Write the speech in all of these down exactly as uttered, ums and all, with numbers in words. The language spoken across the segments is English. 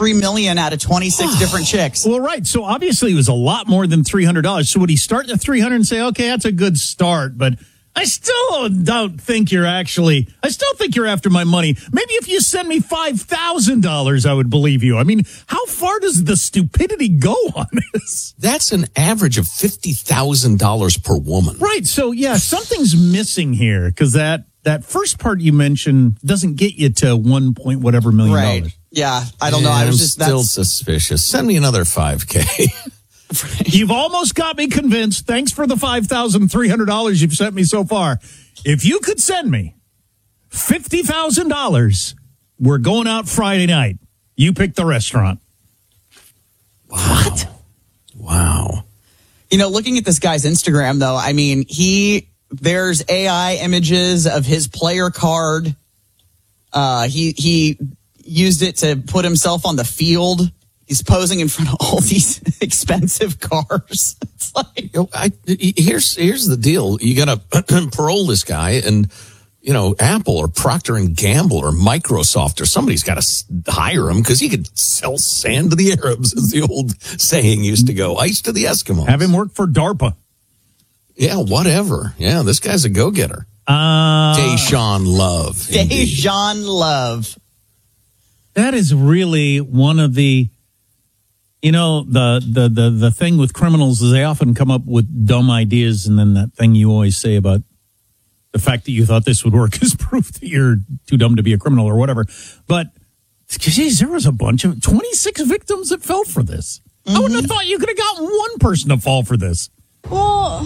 three million dollars out of twenty-six different chicks. Well, right. So obviously it was a lot more than three hundred dollars. So would he start at three hundred dollars and say, okay, that's a good start, but I still don't think you're actually, I still think you're after my money. Maybe if you send me five thousand dollars, I would believe you. I mean, how far does the stupidity go on this? That's an average of fifty thousand dollars per woman. Right. So, yeah, something's missing here because that, that first part you mentioned doesn't get you to one point whatever million right. dollars. Yeah, I don't yeah, know. I was I'm just still that's... suspicious. Send me another five K. You've almost got me convinced. Thanks for the five thousand three hundred dollars you've sent me so far. If you could send me fifty thousand dollars, we're going out Friday night. You pick the restaurant. Wow. What? Wow. You know, looking at this guy's Instagram, though, I mean, he there's A I images of his player card. Uh, he he used it to put himself on the field. He's posing in front of all these expensive cars. It's like, you know, I, here's here's the deal. You got to parole this guy, and you know, Apple or Procter and Gamble or Microsoft or somebody's got to hire him because he could sell sand to the Arabs, as the old saying used to go. Ice to the Eskimos. Have him work for DARPA. Yeah, whatever. Yeah, this guy's a go-getter. Uh, Deshaun Love. Deshaun Love. That is really one of the, you know, the, the, the, the thing with criminals is they often come up with dumb ideas, and then that thing you always say about the fact that you thought this would work is proof that you're too dumb to be a criminal or whatever. But, geez, there was a bunch of twenty-six victims that fell for this. Mm-hmm. I wouldn't have thought you could have gotten one person to fall for this. Well,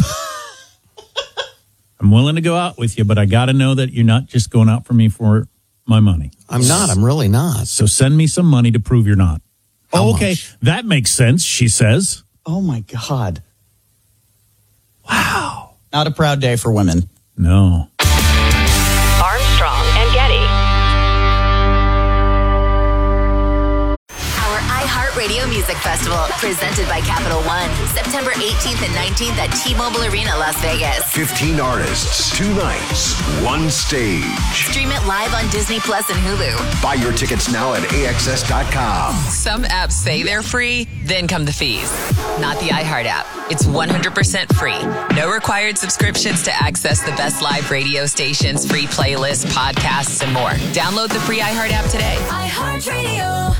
I'm willing to go out with you, but I got to know that you're not just going out for me for my money. I'm not. I'm really not. So send me some money to prove you're not. How Oh, okay, much? that makes sense, she says. Oh, my God. Wow. Not a proud day for women. No. Armstrong and Getty. Our iHeartRadio Music Festival, presented by Capital One, September eighteenth and nineteenth at T-Mobile Arena, Las Vegas. fifteen artists, two nights, one stage. Stream it live on Disney Plus and Hulu. Buy your tickets now at A X S dot com. Some apps say they're free, then come the fees. Not the iHeart app. It's one hundred percent free. No required subscriptions to access the best live radio stations, free playlists, podcasts, and more. Download the free iHeart app today. iHeartRadio.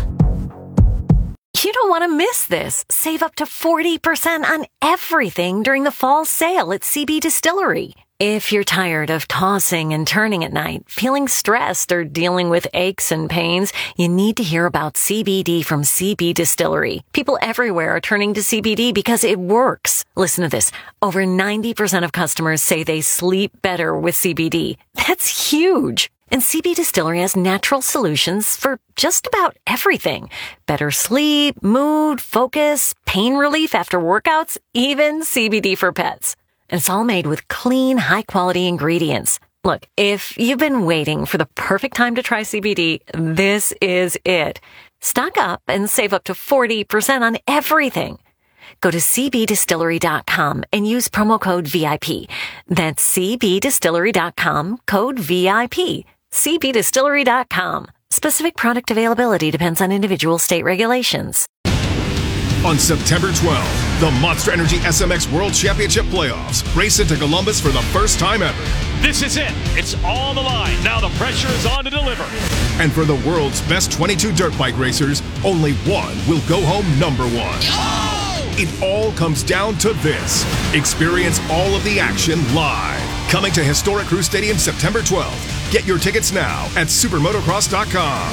You don't want to miss this. Save up to forty percent on everything during the fall sale at C B Distillery. If you're tired of tossing and turning at night, feeling stressed, or dealing with aches and pains, you need to hear about C B D from C B Distillery. People everywhere are turning to C B D because it works. Listen to this. Over ninety percent of customers say they sleep better with C B D. That's huge. And C B Distillery has natural solutions for just about everything. Better sleep, mood, focus, pain relief after workouts, even C B D for pets. And it's all made with clean, high-quality ingredients. Look, if you've been waiting for the perfect time to try C B D, this is it. Stock up and save up to forty percent on everything. Go to C B distillery dot com and use promo code V I P. That's C B distillery dot com, code V I P. C B distillery dot com. Specific product availability depends on individual state regulations. On September twelfth, the Monster Energy S M X World Championship Playoffs race into Columbus for the first time ever. This is it. It's on the line. Now the pressure is on to deliver. And for the world's best twenty-two dirt bike racers, only one will go home number one. Oh! It all comes down to this. Experience all of the action live. Coming to historic Crew Stadium September twelfth. Get your tickets now at supermotocross dot com.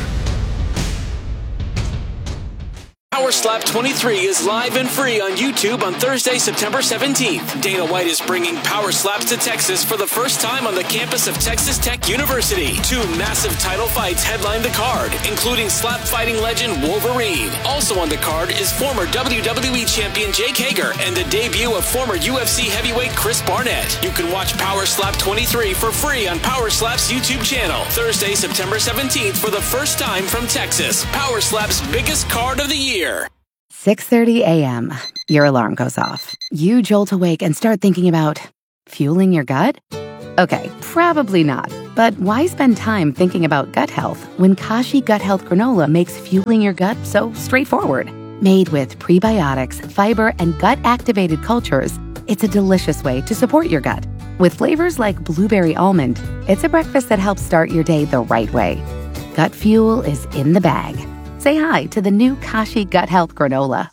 Power Slap twenty-three is live and free on YouTube on Thursday, September seventeenth. Dana White is bringing Power Slaps to Texas for the first time on the campus of Texas Tech University. Two massive title fights headline the card, including slap fighting legend Wolverine. Also on the card is former W W E champion Jake Hager and the debut of former U F C heavyweight Chris Barnett. You can watch Power Slap twenty-three for free on Power Slap's YouTube channel. Thursday, September seventeenth for the first time from Texas. Power Slap's biggest card of the year. six thirty a.m. Your alarm goes off. You jolt awake and start thinking about fueling your gut? Okay, probably not. But why spend time thinking about gut health when Kashi Gut Health Granola makes fueling your gut so straightforward? Made with prebiotics, fiber, and gut-activated cultures, it's a delicious way to support your gut. With flavors like blueberry almond, it's a breakfast that helps start your day the right way. Gut fuel is in the bag. Say hi to the new Kashi Gut Health Granola.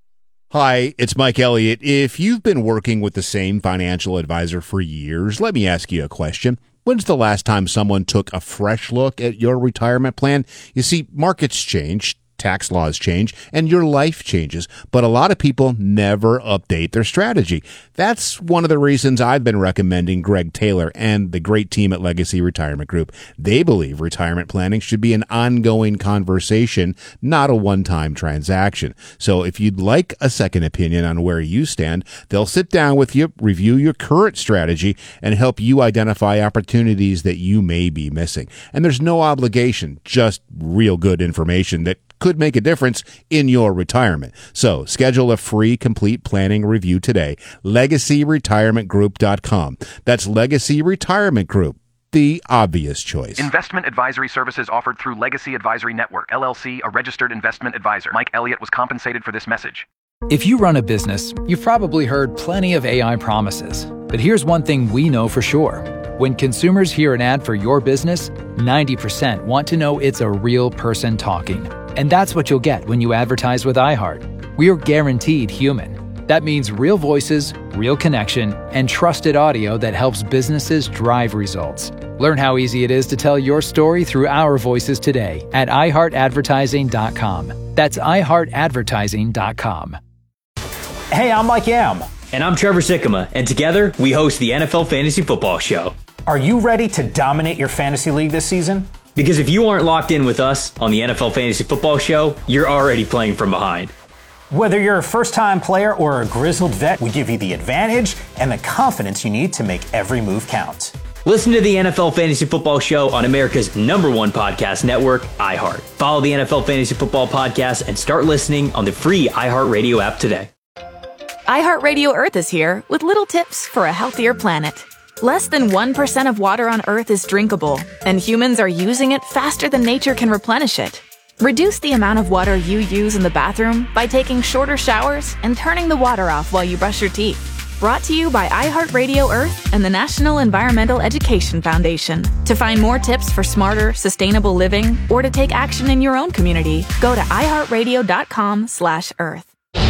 Hi, it's Mike Elliott. If you've been working with the same financial advisor for years, let me ask you a question. When's the last time someone took a fresh look at your retirement plan? You see, markets change, tax laws change, and your life changes, but a lot of people never update their strategy. That's one of the reasons I've been recommending Greg Taylor and the great team at Legacy Retirement Group. They believe retirement planning should be an ongoing conversation, not a one-time transaction. So if you'd like a second opinion on where you stand, they'll sit down with you, review your current strategy, and help you identify opportunities that you may be missing. And there's no obligation, just real good information that could make a difference in your retirement. So schedule a free complete planning review today. legacy retirement group dot com. That's Legacy Retirement Group, the obvious choice. Investment advisory services offered through Legacy Advisory Network, L L C, a registered investment advisor. Mike Elliott was compensated for this message. If you run a business, you've probably heard plenty of A I promises. But here's one thing we know for sure. When consumers hear an ad for your business, ninety percent want to know it's a real person talking. And that's what you'll get when you advertise with iHeart. We are guaranteed human. That means real voices, real connection, and trusted audio that helps businesses drive results. Learn how easy it is to tell your story through our voices today at i heart advertising dot com. That's i heart advertising dot com. Hey, I'm Mike Yam. And I'm Trevor Sikkema. And together, we host the N F L Fantasy Football Show. Are you ready to dominate your fantasy league this season? Because if you aren't locked in with us on the N F L Fantasy Football Show, you're already playing from behind. Whether you're a first-time player or a grizzled vet, we give you the advantage and the confidence you need to make every move count. Listen to the N F L Fantasy Football Show on America's number one podcast network, iHeart. Follow the N F L Fantasy Football Podcast and start listening on the free iHeartRadio app today. iHeartRadio Earth is here with little tips for a healthier planet. Less than one percent of water on Earth is drinkable, and humans are using it faster than nature can replenish it. Reduce the amount of water you use in the bathroom by taking shorter showers and turning the water off while you brush your teeth. Brought to you by iHeartRadio Earth and the National Environmental Education Foundation. To find more tips for smarter, sustainable living, or to take action in your own community, go to i heart radio dot com slash earth.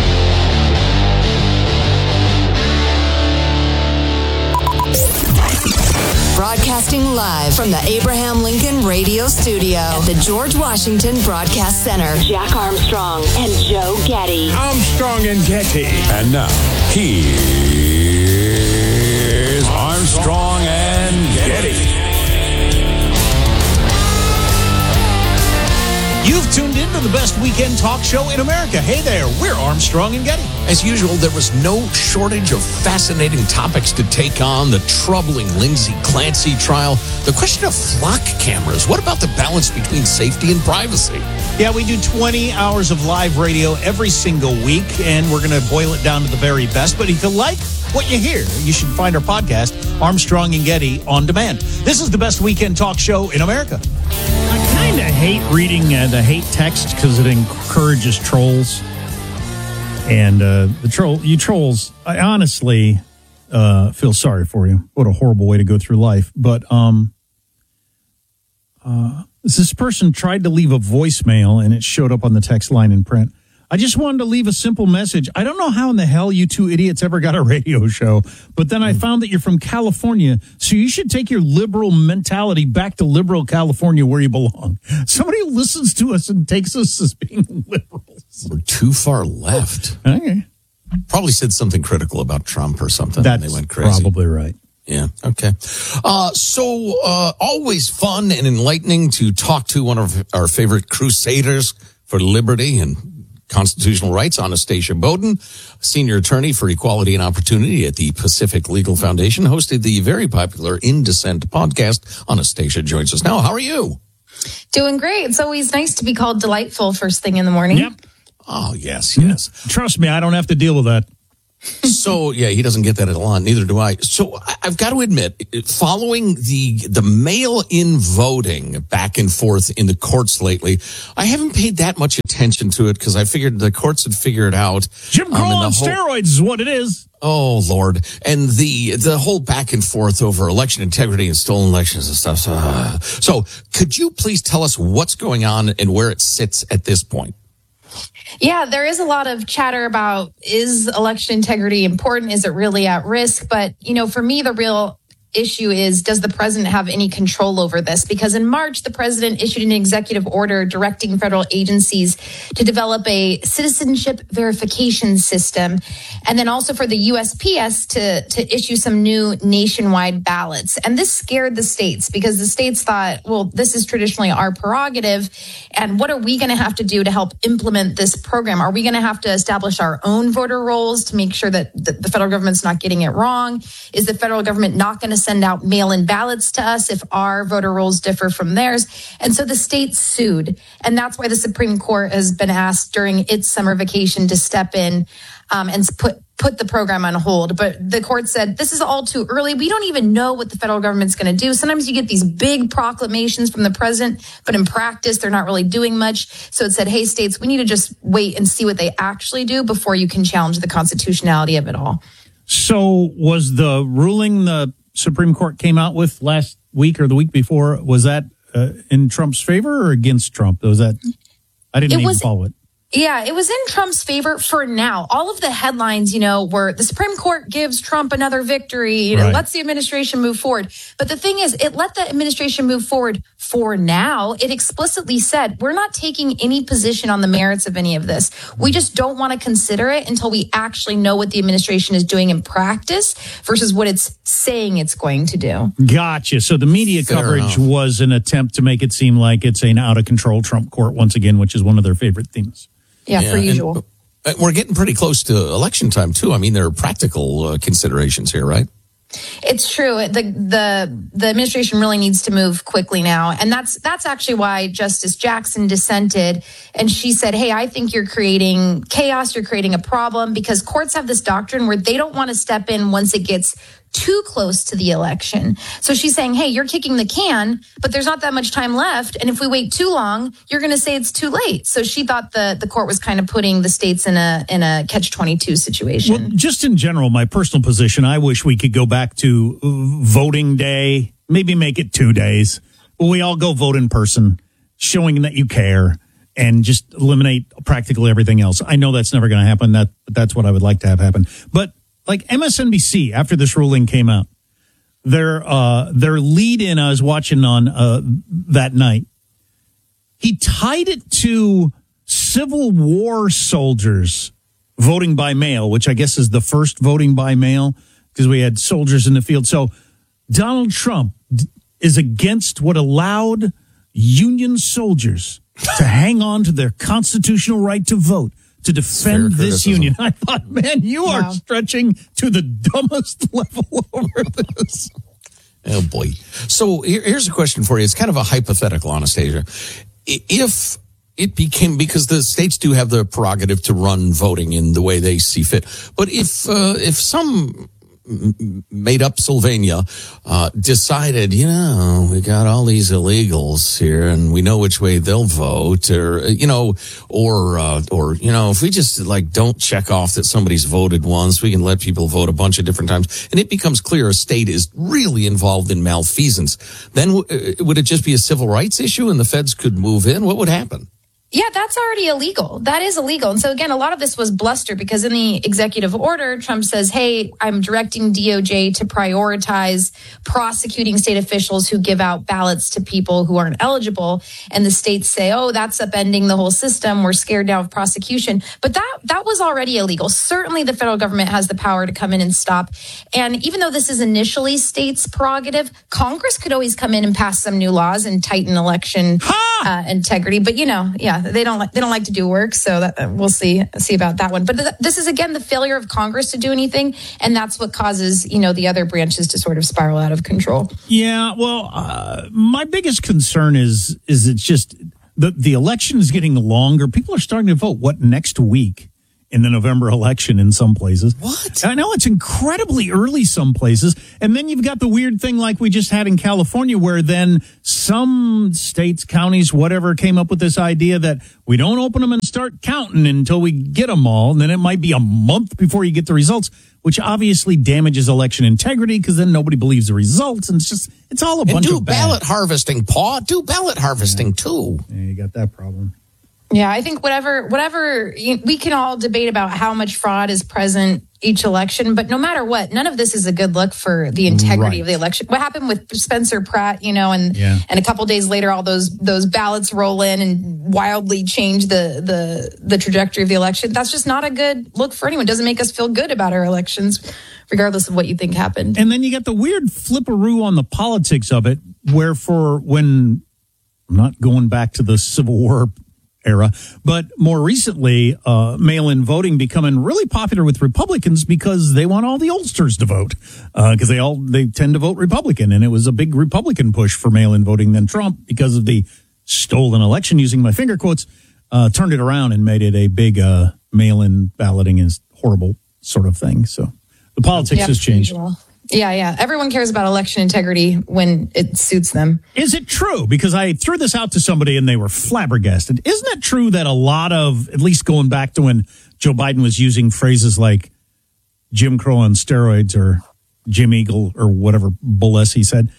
Broadcasting live from the Abraham Lincoln Radio Studio at the George Washington Broadcast Center. Jack Armstrong and Joe Getty. Armstrong and Getty. And now, here's Armstrong and Getty. You've tuned in to the best weekend talk show in America. Hey there, we're Armstrong and Getty. As usual, there was no shortage of fascinating topics to take on. The troubling Lindsay Clancy trial. The question of flock cameras. What about the balance between safety and privacy? Yeah, we do twenty hours of live radio every single week, and we're going to boil it down to the very best. But if you like what you hear, you should find our podcast, Armstrong and Getty, on demand. This is the best weekend talk show in America. I kind of hate reading uh, the hate text because it encourages trolls. And uh, the troll, you trolls, I honestly uh, feel sorry for you. What a horrible way to go through life. But um, uh, this person tried to leave a voicemail and it showed up on the text line in print. I just wanted to leave a simple message. I don't know how in the hell you two idiots ever got a radio show, but then I found that you're from California, so you should take your liberal mentality back to liberal California where you belong. Somebody listens to us and takes us as being liberals. We're too far left. Okay. Probably said something critical about Trump or something. That's and they went crazy. Probably right. Yeah. Okay. Uh, so, uh, always fun and enlightening to talk to one of our favorite crusaders for liberty and constitutional rights, Anastasia Bowden, senior attorney for equality and opportunity at the Pacific Legal Foundation, hosted the very popular In Dissent podcast. Anastasia joins us now. How are you? Doing great. It's always nice to be called delightful first thing in the morning. Yep. Oh, yes, yes. Trust me, I don't have to deal with that. So, yeah, he doesn't get that at a lot. Neither do I. So I- I've got to admit, following the the mail-in voting back and forth in the courts lately, I haven't paid that much attention to it because I figured the courts would figure it out. Jim Crow Um, and on the whole- steroids is what it is. Oh, Lord. And the the whole back and forth over election integrity and stolen elections and stuff. So, uh, so could you please tell us what's going on and where it sits at this point? Yeah, there is a lot of chatter about, is election integrity important? Is it really at risk? But, you know, for me, the real issue is, does the president have any control over this? Because in March, the president issued an executive order directing federal agencies to develop a citizenship verification system, and then also for the U S P S to, to issue some new nationwide ballots. And this scared the states because the states thought, well, this is traditionally our prerogative. And what are we going to have to do to help implement this program? Are we going to have to establish our own voter rolls to make sure that the, the federal government's not getting it wrong? Is the federal government not going to send out mail-in ballots to us if our voter rolls differ from theirs? And so the states sued. And that's why the Supreme Court has been asked during its summer vacation to step in um, and put put the program on hold. But the court said, this is all too early. We don't even know what the federal government's going to do. Sometimes you get these big proclamations from the president, but in practice, they're not really doing much. So it said, hey, states, we need to just wait and see what they actually do before you can challenge the constitutionality of it all. So was the ruling the Supreme Court came out with last week or the week before, was that uh, in Trump's favor or against Trump? Was that, I didn't It even was- follow it. Yeah, it was in Trump's favor for now. All of the headlines, you know, were the Supreme Court gives Trump another victory, you know, Right. lets the administration move forward. But the thing is, it let the administration move forward for now. It explicitly said, we're not taking any position on the merits of any of this. We just don't want to consider it until we actually know what the administration is doing in practice versus what it's saying it's going to do. Gotcha. So the media Fair coverage enough. was an attempt to make it seem like it's an out of control Trump court once again, which is one of their favorite themes. Yeah, Yeah, per and- usual. Uh, We're getting pretty close to election time, too. I mean, there are practical uh, considerations here, right? It's true. The the the administration really needs to move quickly now, and that's that's actually why Justice Jackson dissented, and she said, "Hey, I think you're creating chaos. You're creating a problem because courts have this doctrine where they don't want to step in once it gets too close to the election." So she's saying, "Hey, you're kicking the can, but there's not that much time left, and if we wait too long, you're going to say it's too late." So she thought the the court was kind of putting the states in a in a catch twenty-two situation. Well, just in general, my personal position, I wish we could go back to uh, voting day, maybe make it two days. But we all go vote in person, showing that you care, and just eliminate practically everything else. I know that's never going to happen. That but that's what I would like to have happen. But like M S N B C, after this ruling came out, their uh, their lead in I was watching on uh, that night, he tied it to Civil War soldiers voting by mail, which I guess is the first voting by mail because we had soldiers in the field. So Donald Trump d- is against what allowed Union soldiers to hang on to their constitutional right to vote, to defend Fair this criticism. union. I thought, man, you Wow. are stretching to the dumbest level over this. Oh, boy. So here, here's a question for you. It's kind of a hypothetical, Anastasia. I- If it became, because the states do have the prerogative to run voting in the way they see fit, but if uh, if some made up Sylvania uh, decided, you know, we got all these illegals here and we know which way they'll vote, or, you know, or, uh, or, you know, if we just like don't check off that somebody's voted once, we can let people vote a bunch of different times. And it becomes clear a state is really involved in malfeasance. Then w- uh, would it just be a civil rights issue and the feds could move in? What would happen? Yeah, that's already illegal. That is illegal. And so again, a lot of this was bluster because in the executive order, Trump says, hey, I'm directing D O J to prioritize prosecuting state officials who give out ballots to people who aren't eligible. And the states say, oh, that's upending the whole system. We're scared now of prosecution. But that that was already illegal. Certainly the federal government has the power to come in and stop. And even though this is initially states' prerogative, Congress could always come in and pass some new laws and tighten election uh, integrity. But, you know, yeah. They don't like they don't like to do work, so that, uh, we'll see see about that one. But th- this is again the failure of Congress to do anything, and that's what causes you know the other branches to sort of spiral out of control. Yeah, well, uh, my biggest concern is is it's just the the election is getting longer. People are starting to vote what next week in the November election in some places. What? I know it's incredibly early some places. And then you've got the weird thing like we just had in California where then some states, counties, whatever, came up with this idea that we don't open them and start counting until we get them all. And then it might be a month before you get the results, which obviously damages election integrity because then nobody believes the results. And it's just, it's all a and bunch do of ballot bad. harvesting, Paul. Do ballot harvesting, yeah. too. Yeah, you got that problem. Yeah, I think whatever, whatever, we can all debate about how much fraud is present each election, but no matter what, none of this is a good look for the integrity Right. of the election. What happened with Spencer Pratt, you know, and Yeah. and a couple days later, all those those ballots roll in and wildly change the the the trajectory of the election. That's just not a good look for anyone. It doesn't make us feel good about our elections, regardless of what you think happened. And then you get the weird flipperoo on the politics of it, where for when, I'm not going back to the Civil War era, but more recently, uh, mail-in voting becoming really popular with Republicans because they want all the oldsters to vote, because uh, they all they tend to vote Republican, and it was a big Republican push for mail-in voting. Then Trump, because of the stolen election, using my finger quotes, uh, turned it around and made it a big uh, mail-in balloting is horrible sort of thing. So the politics Yeah, has changed. well, Yeah, yeah. Everyone cares about election integrity when it suits them. Is it true? Because I threw this out to somebody and they were flabbergasted. Isn't it true that a lot of, at least going back to when Joe Biden was using phrases like Jim Crow on steroids or Jim Eagle or whatever bullish he said,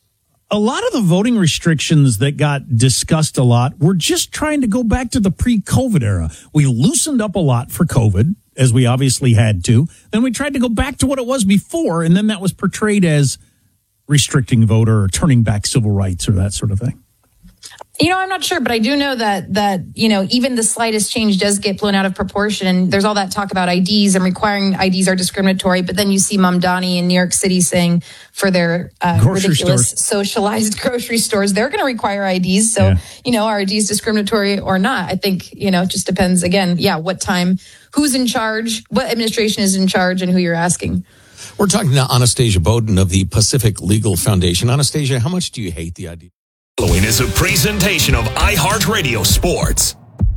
a lot of the voting restrictions that got discussed a lot were just trying to go back to the pre-COVID era. We loosened up a lot for COVID, as we obviously had to. Then we tried to go back to what it was before, and then that was portrayed as restricting voter or turning back civil rights or that sort of thing. You know, I'm not sure, but I do know that, that you know, even the slightest change does get blown out of proportion. And there's all that talk about I Ds and requiring I Ds are discriminatory. But then you see Mamdani in New York City saying for their uh, ridiculous stores. socialized grocery stores, they're going to require I Ds. So, Yeah. you know, are I Ds discriminatory or not? I think, you know, it just depends, again, yeah, what time, who's in charge, what administration is in charge, and who you're asking. We're talking to Anastasia Bowden of the Pacific Legal Foundation. Anastasia, how much do you hate the idea? Following is a presentation of iHeartRadio Sports.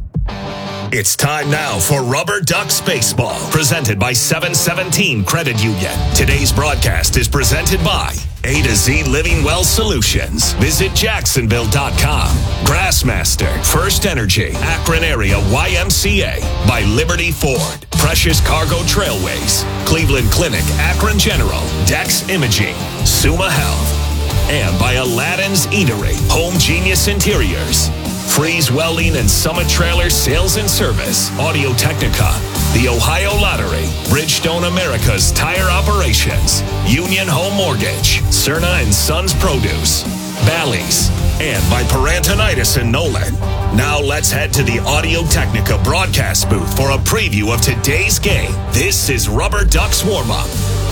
It's time now for Rubber Ducks Baseball, presented by seven seventeen Credit Union. Today's broadcast is presented by A to Z Living Well Solutions. Visit Jacksonville dot com. Grassmaster, First Energy, Akron Area Y M C A. By Liberty Ford, Precious Cargo Trailways, Cleveland Clinic, Akron General, Dex Imaging, Suma Health. And by Aladdin's Eatery, Home Genius Interiors, Freeze Welding and Summit Trailer Sales and Service, Audio Technica, the Ohio Lottery, Bridgestone America's Tire Operations, Union Home Mortgage, Cerna and Sons Produce, Bally's, and by Parantonitis and Nolan. Now let's head to the Audio Technica broadcast booth for a preview of today's game. This is Rubber Ducks Warm-Up.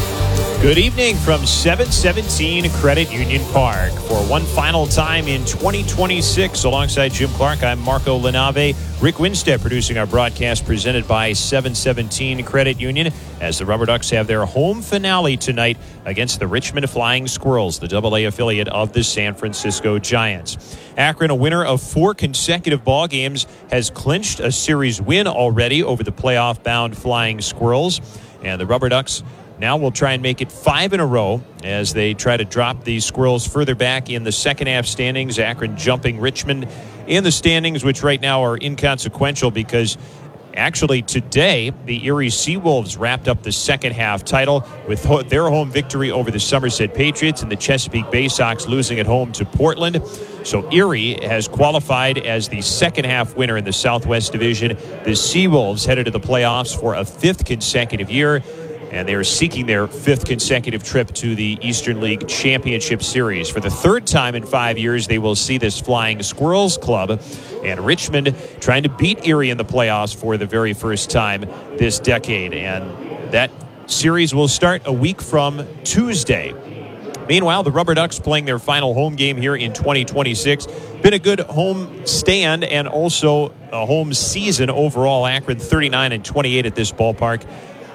Good evening from seven seventeen Credit Union Park. For one final time in twenty twenty-six, alongside Jim Clark, I'm Marco Lanave. Rick Winstead producing our broadcast presented by seven seventeen Credit Union as the Rubber Ducks have their home finale tonight against the Richmond Flying Squirrels, the double A affiliate of the San Francisco Giants. Akron, a winner of four consecutive ball games, has clinched a series win already over the playoff-bound Flying Squirrels. And the Rubber Ducks now we'll try and make it five in a row as they try to drop the Squirrels further back in the second half standings. Akron jumping Richmond in the standings, which right now are inconsequential because actually today the Erie Seawolves wrapped up the second half title with ho- their home victory over the Somerset Patriots and the Chesapeake Bay Sox losing at home to Portland. So Erie has qualified as the second half winner in the Southwest Division. The Seawolves headed to the playoffs for a fifth consecutive year, and they are seeking their fifth consecutive trip to the Eastern League Championship Series. For the third time in five years, they will see this Flying Squirrels club. And Richmond trying to beat Erie in the playoffs for the very first time this decade. And that series will start a week from Tuesday. Meanwhile, the Rubber Ducks playing their final home game here in twenty twenty-six. Been a good home stand and also a home season overall. Akron thirty-nine and twenty-eight at this ballpark.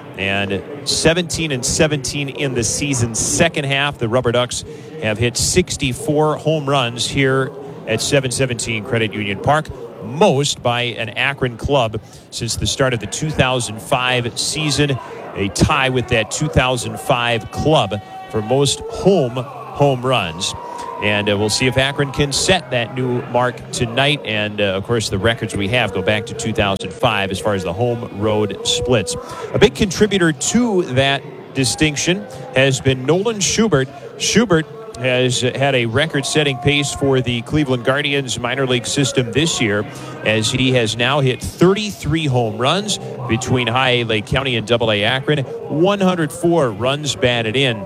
And seventeen and seventeen in the season's second half. The Rubber Ducks have hit sixty-four home runs here at seven seventeen Credit Union Park. most by an Akron club since the start of the two thousand five season, a tie with that two thousand five club for most home home runs. And uh, we'll see if Akron can set that new mark tonight. And, uh, of course, the records we have go back to two thousand five as far as the home-road splits. A big contributor to that distinction has been Nolan Schubert. Schubert has had a record-setting pace for the Cleveland Guardians minor league system this year, as he has now hit thirty-three home runs between High Lake County and Double A Akron, one hundred four runs batted in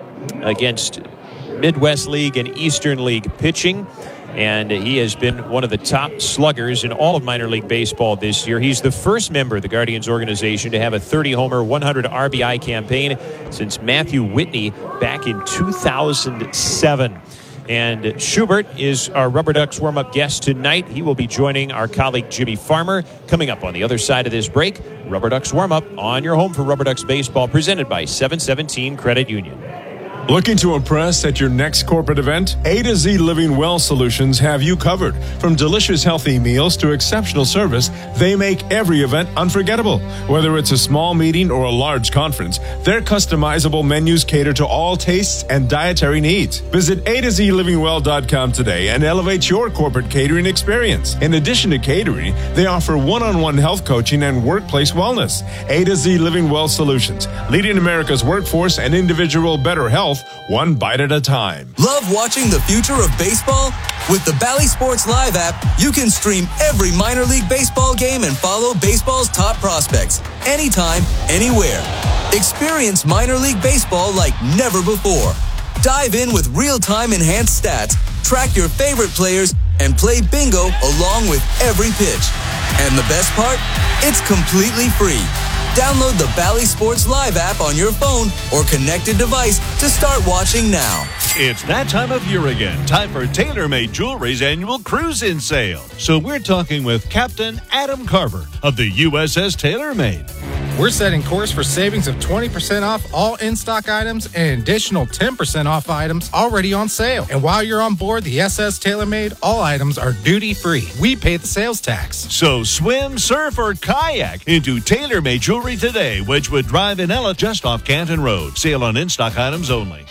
against Midwest League and Eastern League pitching, and he has been one of the top sluggers in all of minor league baseball this year. He's the first member of the Guardians organization to have a thirty-homer, one hundred R B I campaign since Matthew Whitney back in two thousand seven. And Schubert is our Rubber Ducks warm-up guest tonight. He will be joining our colleague Jimmy Farmer coming up on the other side of this break. Rubber Ducks warm-up on your home for Rubber Ducks baseball, presented by seven seventeen Credit Union. Looking to impress at your next corporate event? A to Z Living Well Solutions have you covered. From delicious healthy meals to exceptional service, they make every event unforgettable. Whether it's a small meeting or a large conference, their customizable menus cater to all tastes and dietary needs. Visit A to Z living well dot com today and elevate your corporate catering experience. In addition to catering, they offer one-on-one health coaching and workplace wellness. A to Z Living Well Solutions, leading America's workforce and individual better health, one bite at a time. Love watching the future of baseball? With the Bally Sports Live app, you can stream every minor league baseball game and follow baseball's top prospects anytime, anywhere. Experience minor league baseball like never before. Dive in with real-time enhanced stats, track your favorite players, and play bingo along with every pitch. And the best part? It's completely free. Download the Bally Sports Live app on your phone or connected device to start watching now. It's that time of year again. Time for TaylorMade Jewelry's annual cruise-in sale. So we're talking with Captain Adam Carver of the U S S TaylorMade. We're setting course for savings of twenty percent off all in-stock items and additional ten percent off items already on sale. And while you're on board the S S TaylorMade, all items are duty-free. We pay the sales tax. So swim, surf, or kayak into TaylorMade Jewelry today, Wedgwood Drive in Ella, just off Canton Road. Sale on in-stock items only.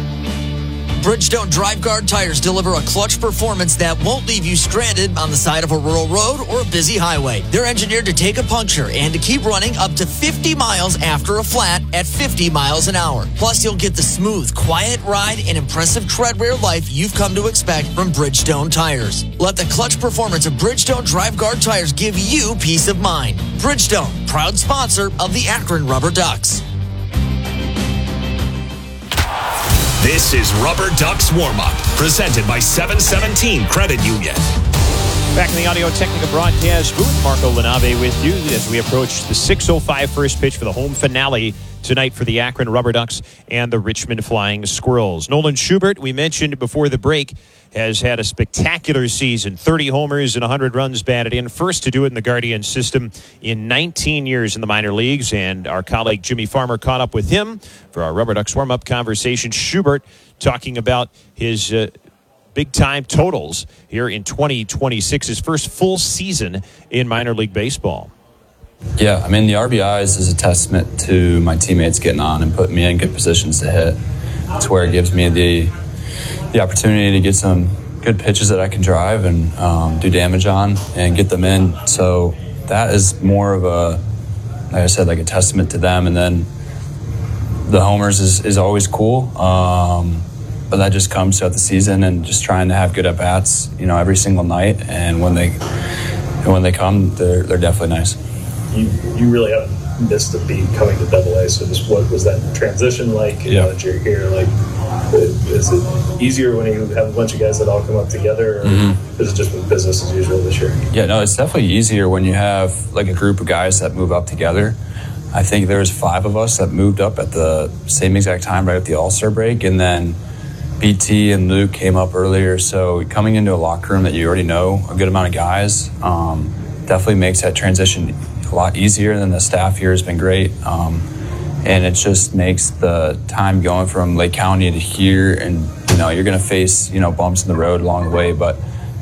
Bridgestone Drive Guard tires deliver a clutch performance that won't leave you stranded on the side of a rural road or a busy highway. They're engineered to take a puncture and to keep running up to fifty miles after a flat at fifty miles an hour. Plus, you'll get the smooth, quiet ride and impressive tread wear life you've come to expect from Bridgestone tires. Let the clutch performance of Bridgestone Drive Guard tires give you peace of mind. Bridgestone, proud sponsor of the Akron Rubber Ducks. This is Rubber Ducks Warm-Up, presented by seven seventeen Credit Union. Back in the Audio Technica broadcast booth, Marco Linave with you as we approach the six oh five first pitch for the home finale tonight for the Akron Rubber Ducks and the Richmond Flying Squirrels. Nolan Schubert, we mentioned before the break, has had a spectacular season. thirty homers and one hundred runs batted in. First to do it in the Guardian system in nineteen years in the minor leagues. And our colleague Jimmy Farmer caught up with him for our Rubber Ducks warm-up conversation. Schubert talking about his uh, big-time totals here in twenty twenty-six, his first full season in minor league baseball. Yeah, I mean, the R B Is is a testament to my teammates getting on and putting me in good positions to hit. It's where it gives me the the opportunity to get some good pitches that I can drive and um, do damage on and get them in. So that is more of a, like I said, like a testament to them. And then the homers is, is always cool. Um, but that just comes throughout the season and just trying to have good at-bats, you know, every single night. And when they and when they come, they're they're definitely nice. You you really haven't missed a beat coming to Double A. So just what was that transition like? You yeah. know, that you're here, like, is it easier when you have a bunch of guys that all come up together, or mm-hmm. is it just been business as usual this year? Yeah, no, it's definitely easier when you have like a group of guys that move up together. I think there was five of us that moved up at the same exact time right at the All-Star break, and then B T and Luke came up earlier. So coming into a locker room that you already know a good amount of guys um, definitely makes that transition a lot easier. And then the staff here has been great. Um, and it just makes the time going from Lake County to here, and, you know, you're going to face, you know, bumps in the road along the way, but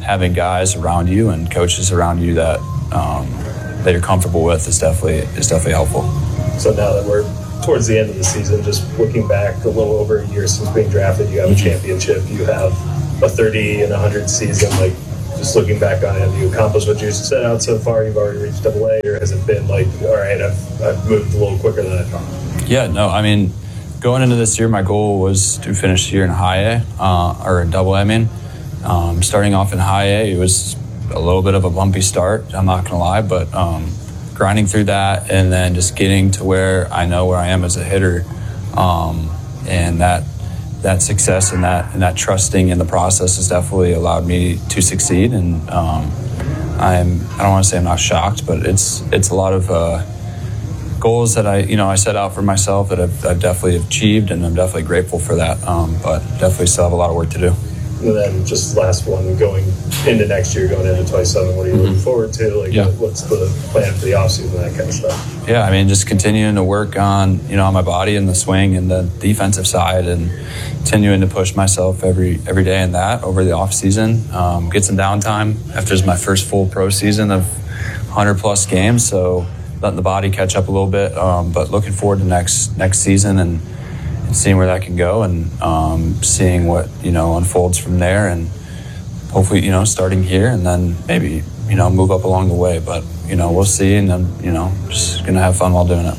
having guys around you and coaches around you that um, that you're comfortable with is definitely is definitely helpful. So now that we're towards the end of the season, just looking back a little over a year since being drafted, you have a championship, you have a thirty and one hundred season. Like, just looking back on it, have you accomplished what you set out so far? You've already reached double A, or has it been like, all right, I've, I've moved a little quicker than I thought? Yeah, no, I mean, going into this year, my goal was to finish the year in high A, uh, or in double A, I mean. Um, starting off in high A, it was a little bit of a bumpy start, I'm not going to lie, but um, grinding through that and then just getting to where I know where I am as a hitter, um, and that that success and that and that trusting in the process has definitely allowed me to succeed. And um, I'm I don't want to say I'm not shocked, but it's it's a lot of uh, goals that I you know I set out for myself that I've, I've definitely achieved, and I'm definitely grateful for that. Um, but definitely still have a lot of work to do. And then just last one, going into next year, going into twenty-seven, what are you looking forward to? Like, Yeah. what's the plan for the offseason, that kind of stuff? Yeah, I mean, just continuing to work on, you know, on my body and the swing and the defensive side, and continuing to push myself every every day in that over the off season. Um, get some downtime after my first full pro season of one hundred plus games, so letting the body catch up a little bit. Um, but looking forward to next next season and, and seeing where that can go, and um, seeing what, you know, unfolds from there, and hopefully, you know, starting here and then maybe, you know, move up along the way. But, you know, we'll see, and then, you know, just going to have fun while doing it.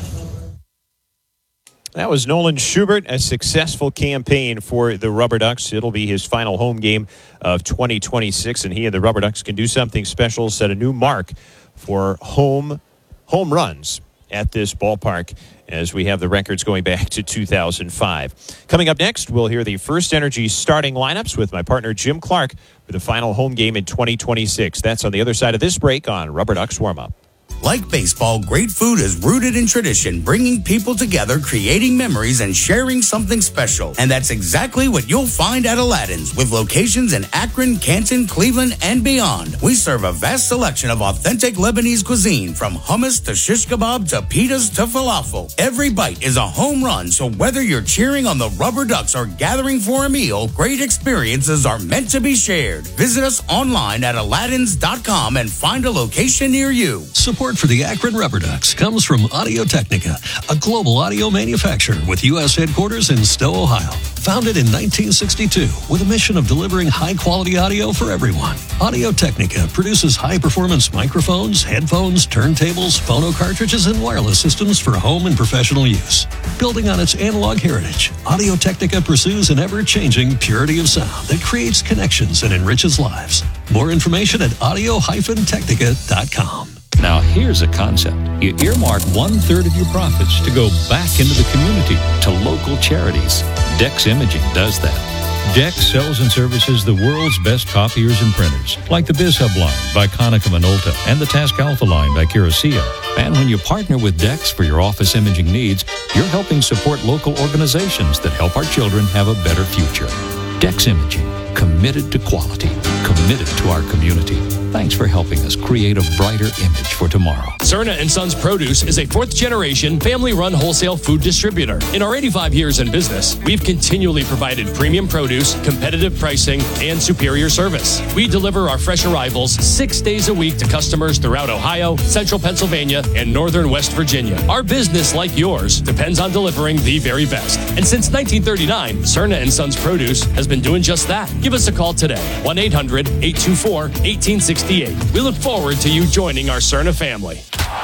That was Nolan Schubert, a successful campaign for the Rubber Ducks. It'll be his final home game of twenty twenty-six, and he and the Rubber Ducks can do something special, set a new mark for home home runs at this ballpark, as we have the records going back to two thousand five. Coming up next, we'll hear the First Energy starting lineups with my partner Jim Clark for the final home game in twenty twenty-six. That's on the other side of this break on Rubber Ducks Warm-Up. Like baseball, great food is rooted in tradition, bringing people together, creating memories, and sharing something special. And that's exactly what you'll find at Aladdin's, with locations in Akron, Canton, Cleveland, and beyond. We serve a vast selection of authentic Lebanese cuisine, from hummus to shish kebab to pitas to falafel. Every bite is a home run, so whether you're cheering on the Rubber Ducks or gathering for a meal, great experiences are meant to be shared. Visit us online at aladdins dot com and find a location near you. Support for the Akron Rubber Ducks comes from Audio-Technica, a global audio manufacturer with U S headquarters in Stowe, Ohio. Founded in nineteen sixty-two with a mission of delivering high-quality audio for everyone. Audio-Technica produces high-performance microphones, headphones, turntables, phono cartridges, and wireless systems for home and professional use. Building on its analog heritage, Audio-Technica pursues an ever-changing purity of sound that creates connections and enriches lives. More information at audio dash technica dot com. Now, here's a concept. You earmark one-third of your profits to go back into the community, to local charities. Dex Imaging does that. Dex sells and services the world's best copiers and printers, like the BizHub line by Konica Minolta and the Task Alpha line by Curacao. And when you partner with Dex for your office imaging needs, you're helping support local organizations that help our children have a better future. Dex Imaging, committed to quality, committed to our community. Thanks for helping us create a brighter image for tomorrow. Cerna and Sons Produce is a fourth-generation, family-run wholesale food distributor. In our eighty-five years in business, we've continually provided premium produce, competitive pricing, and superior service. We deliver our fresh arrivals six days a week to customers throughout Ohio, central Pennsylvania, and northern West Virginia. Our business, like yours, depends on delivering the very best. And since nineteen thirty-nine, Cerna and Sons Produce has been doing just that. Give us a call today, one eight hundred eight two four one eight six eight. We look forward to you joining our Cerna family.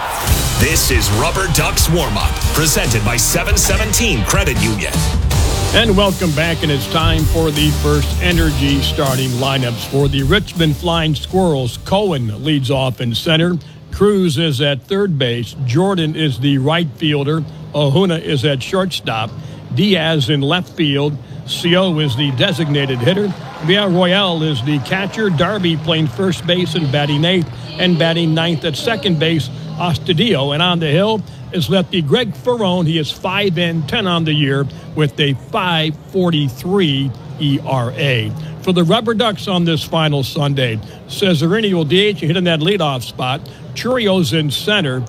This is Rubber Ducks Warm-Up, presented by seven seventeen Credit Union. And welcome back, and it's time for the First Energy starting lineups for the Richmond Flying Squirrels. Cohen leads off in center. Cruz is at third base. Jordan is the right fielder. Ohuna is at shortstop. Diaz in left field. Seo is the designated hitter. Villarroel is the catcher. Darby playing first base and batting eighth, and batting ninth at second base, Astudillo. And on the hill is lefty Greg Ferrone. He is five and ten on the year with a five forty-three E R A. For the Rubber Ducks on this final Sunday, Cesarini will D H, hitting that leadoff spot. Churio's in center.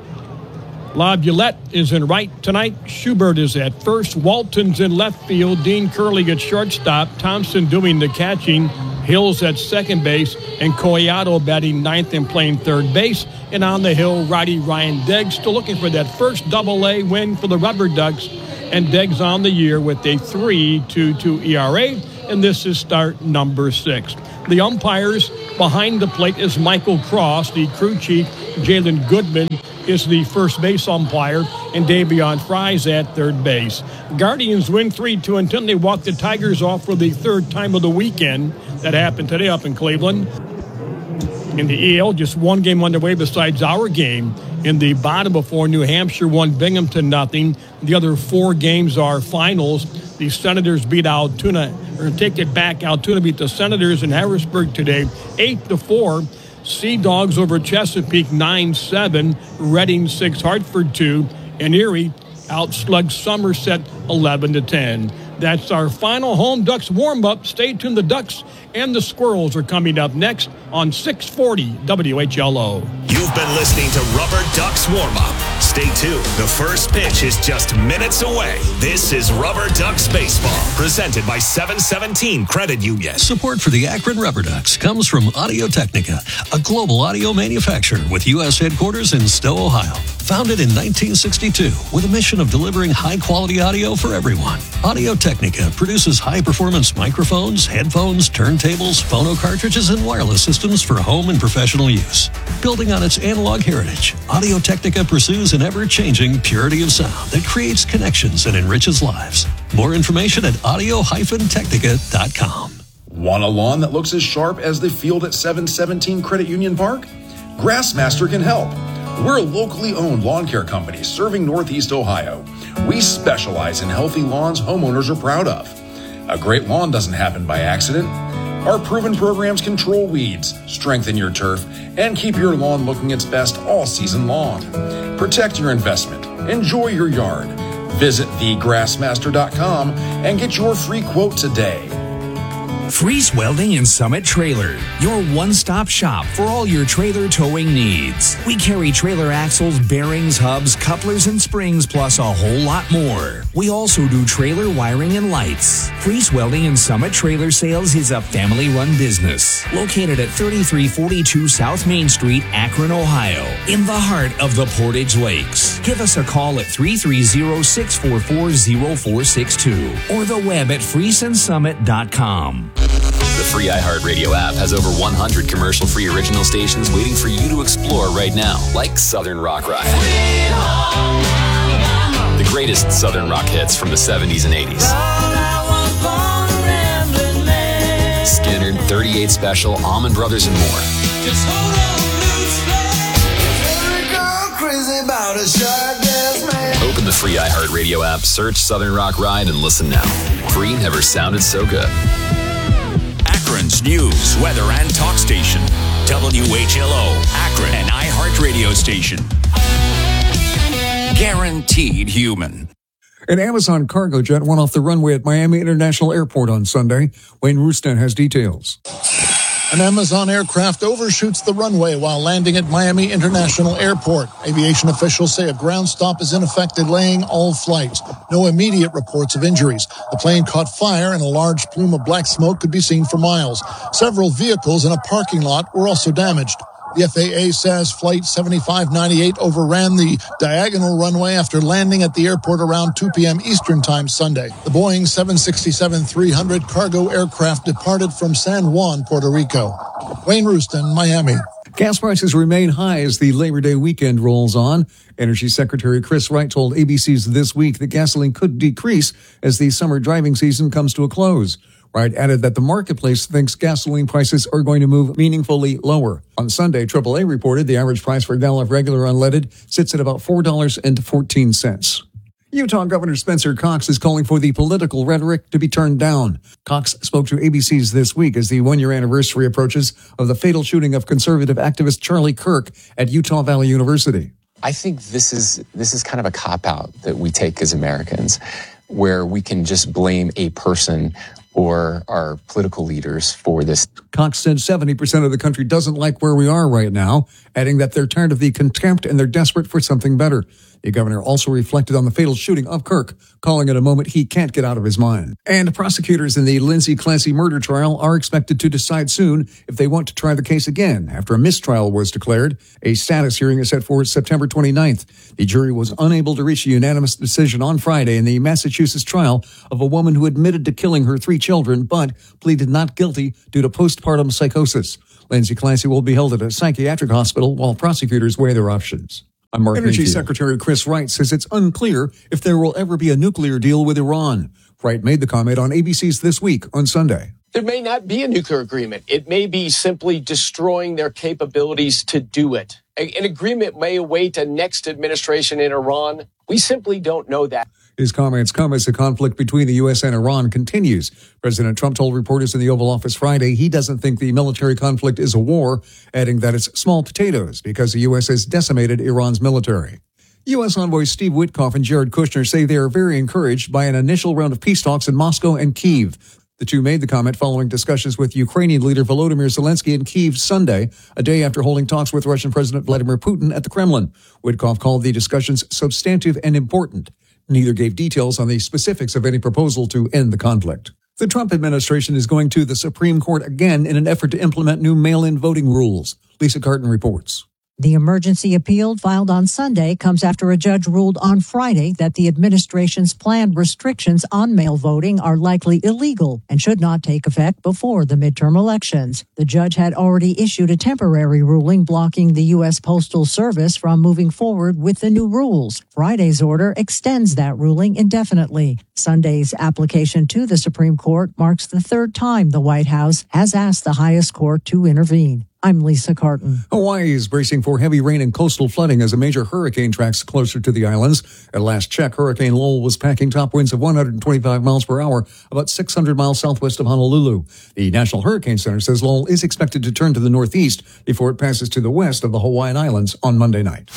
Laviolette is in right tonight. Schubert is at first. Walton's in left field. Dean Curley at shortstop. Thompson doing the catching. Hill's at second base, and Collado batting ninth and playing third base. And on the hill, righty Ryan Deggs still looking for that first double-A win for the Rubber Ducks. And Deggs on the year with a three point two two E R A, and this is start number six. The umpires behind the plate is Michael Cross, the crew chief. Jalen Goodman is the first base umpire, and Davion Fry's at third base. Guardians win three two until they walk the Tigers off for the third time of the weekend. That happened today up in Cleveland. In the E L, just one game underway besides our game. In the bottom of four, New Hampshire won Binghamton nothing. The other four games are finals. The Senators beat Altoona, or take it back. Altoona beat the Senators in Harrisburg today, eight to four. Sea Dogs over Chesapeake, nine seven. Reading six, Hartford two. And Erie outslugged Somerset, eleven to ten. That's our final home Ducks warm-up. Stay tuned. The Ducks and the Squirrels are coming up next on six forty W H L O. You've been listening to Rubber Ducks Warm-Up. Stay tuned. The first pitch is just minutes away. This is Rubber Ducks Baseball, presented by seven seventeen Credit Union. Support for the Akron Rubber Ducks comes from Audio-Technica, a global audio manufacturer with U S headquarters in Stowe, Ohio. Founded in nineteen sixty-two with a mission of delivering high-quality audio for everyone. Audio-Technica produces high-performance microphones, headphones, turntables, phono cartridges, and wireless systems for home and professional use. Building on its analog heritage, Audio-Technica pursues an ever-changing purity of sound that creates connections and enriches lives. More information at audio dash technica dot com. Want a lawn that looks as sharp as the field at seven seventeen Credit Union Park? Grassmaster can help. We're a locally owned lawn care company serving Northeast Ohio. We specialize in healthy lawns homeowners are proud of. A great lawn doesn't happen by accident. Our proven programs control weeds, strengthen your turf, and keep your lawn looking its best all season long. Protect your investment. Enjoy your yard. Visit the grassmaster dot com and get your free quote today. Freeze Welding and Summit Trailer, your one-stop shop for all your trailer towing needs. We carry trailer axles, bearings, hubs, couplers, and springs, plus a whole lot more. We also do trailer wiring and lights. Freeze Welding and Summit Trailer Sales is a family-run business located at thirty-three forty-two South Main Street, Akron, Ohio, in the heart of the Portage Lakes. Give us a call at three three zero, six four four, zero four six two or the web at freeze and summit dot com. The free iHeartRadio app has over one hundred commercial-free original stations waiting for you to explore right now, like Southern Rock Ride. The greatest Southern rock hits from the seventies and eighties. Skinner, thirty-eight Special, Allman Brothers, and more. Just hold on, Open the free iHeartRadio app, search Southern Rock Ride, and listen now. Free never sounded so good. Akron's news, weather, and talk station. W H L O, Akron, an iHeartRadio station. Guaranteed human. An Amazon cargo jet went off the runway at Miami International Airport on Sunday. Wayne Roostan has details. An Amazon aircraft overshoots the runway while landing at Miami International Airport. Aviation officials say a ground stop is in effect delaying all flights. No immediate reports of injuries. The plane caught fire and a large plume of black smoke could be seen for miles. Several vehicles in a parking lot were also damaged. The F A A says Flight seventy-five ninety-eight overran the diagonal runway after landing at the airport around two p.m. Eastern Time Sunday. The Boeing seven sixty-seven three hundred cargo aircraft departed from San Juan, Puerto Rico. Wayne Roostan, Miami. Gas prices remain high as the Labor Day weekend rolls on. Energy Secretary Chris Wright told A B C's This Week that gasoline could decrease as the summer driving season comes to a close. Wright added that the marketplace thinks gasoline prices are going to move meaningfully lower. On Sunday, triple A reported the average price for a gallon of regular unleaded sits at about four dollars and fourteen cents. Utah Governor Spencer Cox is calling for the political rhetoric to be turned down. Cox spoke to A B C's This Week as the one-year anniversary approaches of the fatal shooting of conservative activist Charlie Kirk at Utah Valley University. I think this is this is kind of a cop-out that we take as Americans, where we can just blame a person or our political leaders for this. Cox said seventy percent of the country doesn't like where we are right now, adding that they're tired of the contempt and they're desperate for something better. The governor also reflected on the fatal shooting of Kirk, calling it a moment he can't get out of his mind. And prosecutors in the Lindsay Clancy murder trial are expected to decide soon if they want to try the case again after a mistrial was declared. A status hearing is set for September twenty-ninth. The jury was unable to reach a unanimous decision on Friday in the Massachusetts trial of a woman who admitted to killing her three children but pleaded not guilty due to postpartum psychosis. Lindsay Clancy will be held at a psychiatric hospital while prosecutors weigh their options. I'm Mark Energy Mayfield. Secretary Chris Wright says it's unclear if there will ever be a nuclear deal with Iran. Wright made the comment on A B C's This Week on Sunday. There may not be a nuclear agreement. It may be simply destroying their capabilities to do it. An agreement may await a next administration in Iran. We simply don't know that. His comments come as the conflict between the U S and Iran continues. President Trump told reporters in the Oval Office Friday he doesn't think the military conflict is a war, adding that it's small potatoes because the U S has decimated Iran's military. U S envoys Steve Witkoff and Jared Kushner say they are very encouraged by an initial round of peace talks in Moscow and Kyiv. The two made the comment following discussions with Ukrainian leader Volodymyr Zelensky in Kyiv Sunday, a day after holding talks with Russian President Vladimir Putin at the Kremlin. Witkoff called the discussions substantive and important. Neither gave details on the specifics of any proposal to end the conflict. The Trump administration is going to the Supreme Court again in an effort to implement new mail-in voting rules. Lisa Carton reports. The emergency appeal filed on Sunday comes after a judge ruled on Friday that the administration's planned restrictions on mail voting are likely illegal and should not take effect before the midterm elections. The judge had already issued a temporary ruling blocking the U S Postal Service from moving forward with the new rules. Friday's order extends that ruling indefinitely. Sunday's application to the Supreme Court marks the third time the White House has asked the highest court to intervene. I'm Lisa Carton. Hawaii is bracing for heavy rain and coastal flooding as a major hurricane tracks closer to the islands. At last check, Hurricane Lowell was packing top winds of one hundred twenty-five miles per hour, about six hundred miles southwest of Honolulu. The National Hurricane Center says Lowell is expected to turn to the northeast before it passes to the west of the Hawaiian Islands on Monday night.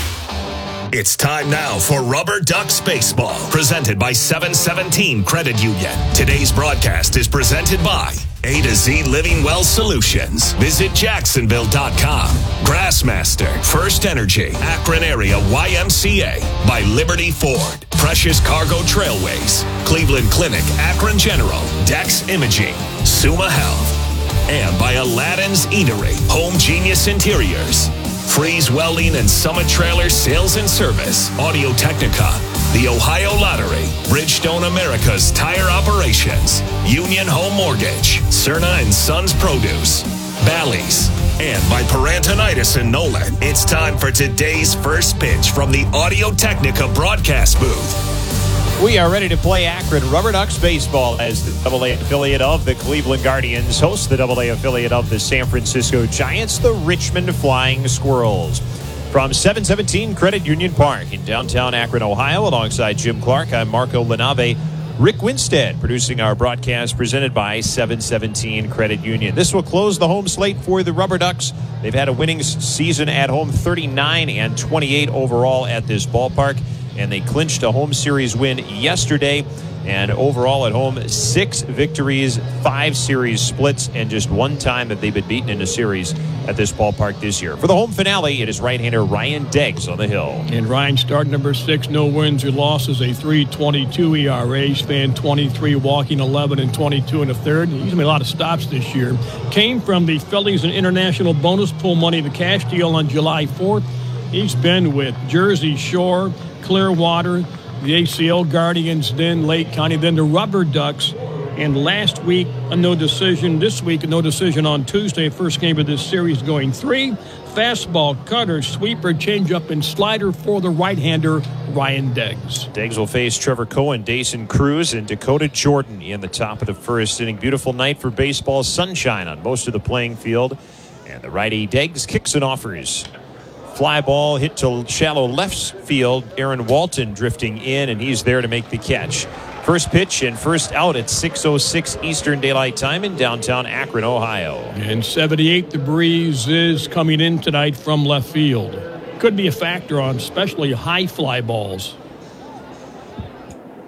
It's time now for Rubber Ducks Baseball, presented by seven seventeen Credit Union. Today's broadcast is presented by A to Z Living Well Solutions. Visit Jacksonville dot com. Grassmaster, First Energy, Akron Area Y M C A, by Liberty Ford, Precious Cargo Trailways, Cleveland Clinic, Akron General, Dex Imaging, Suma Health, and by Aladdin's Eatery, Home Genius Interiors, Freeze Welding and Summit Trailer Sales and Service, Audio Technica, the Ohio Lottery, Bridgestone America's Tire Operations, Union Home Mortgage, Cerna and Sons Produce, Bally's, and by Parantonitis and Nolan. It's time for today's first pitch from the Audio Technica broadcast booth. We are ready to play Akron Rubber Ducks baseball as the double A affiliate of the Cleveland Guardians hosts the double A affiliate of the San Francisco Giants, the Richmond Flying Squirrels. From seven seventeen Credit Union Park in downtown Akron, Ohio, alongside Jim Clark, I'm Marco Linave. Rick Winstead producing our broadcast presented by seven seventeen Credit Union. This will close the home slate for the Rubber Ducks. They've had a winning season at home, thirty-nine and twenty-eight overall at this ballpark. And they clinched a home series win yesterday. And overall at home, six victories, five series splits, and just one time that they've been beaten in a series at this ballpark this year. For the home finale, it is right-hander Ryan Deggs on the hill. And Ryan starting number six, no wins or losses, a three twenty-two E R A, span twenty-three, walking eleven and twenty-two in the third. He's made a lot of stops this year. Came from the Phillies and International bonus pool money, the cash deal on July fourth. He's been with Jersey Shore, Clearwater, the A C L Guardians, then Lake County, then the Rubber Ducks. And last week, a no decision. This week, a no decision on Tuesday. First game of this series going three. Fastball, cutter, sweeper, changeup, and slider for the right-hander, Ryan Deggs. Deggs will face Trevor Cohen, Dason Cruz, and Dakota Jordan in the top of the first inning. Beautiful night for baseball. Sunshine on most of the playing field. And the righty Deggs kicks and offers. Fly ball hit to shallow left field. Aaron Walton drifting in, and he's there to make the catch. First pitch and first out at six oh six Eastern Daylight Time in downtown Akron, Ohio. And seventy-eight, the breeze is coming in tonight from left field. Could be a factor on especially high fly balls.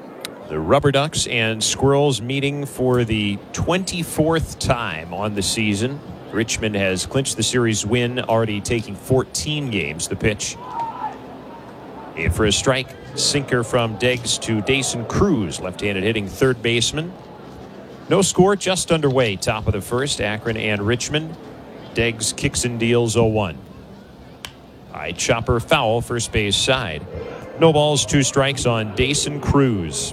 The Rubber Ducks and Squirrels meeting for the twenty-fourth time on the season. Richmond has clinched the series win, already taking fourteen games. The pitch. In for a strike. Sinker from Deggs to Dason Cruz, left-handed hitting third baseman. No score, just underway. Top of the first, Akron and Richmond. Deggs kicks and deals oh one. High chopper foul, first base side. No balls, two strikes on Dason Cruz.